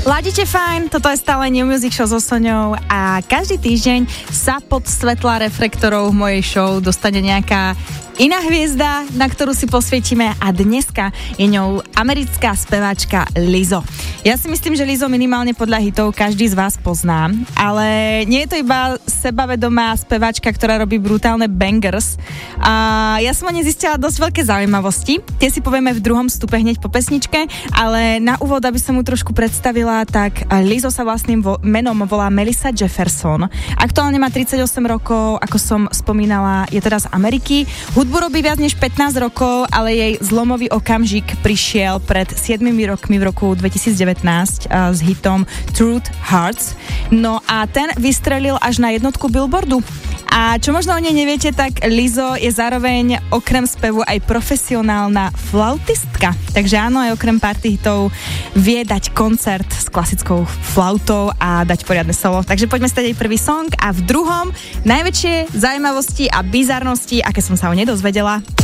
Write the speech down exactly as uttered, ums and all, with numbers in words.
Ladíte fajn, toto je stále New Music Show so Soňou a každý týždeň sa pod svetlá reflektorov v mojej show dostane nejaká iná hviezda, na ktorú si posvietime a dneska je ňou americká speváčka Lizzo. Ja si myslím, že Lizzo minimálne podľa hitov každý z vás pozná, ale nie je to iba sebavedomá speváčka, ktorá robí brutálne bangers. A ja som o nej zistila dosť veľké zaujímavosti. Tie si povieme v druhom stupe hneď po pesničke, ale na úvod, aby som mu trošku predstavila, tak Lizzo sa vlastným vo- menom volá Melissa Jefferson. Aktuálne má tridsaťosem rokov, ako som spomínala, je teda z Ameriky. Hudbu robí viac než pätnásť rokov, ale jej zlomový okamžik prišiel pred siedmimi rokmi v roku dvetisícdevätnásť uh, s hitom Truth Hurts. No a ten vystrelil až na jednotku Billboardu. A čo možno o nej neviete, tak Lizzo je zároveň okrem spevu aj profesionálna flautistka. Takže áno, aj okrem party hitov vie dať koncert s klasickou flautou a dať poriadne solo. Takže poďme si dať jej prvý song a v druhom najväčšie zaujímavosti a bizarnosti, aké som sa o nej dozvedela.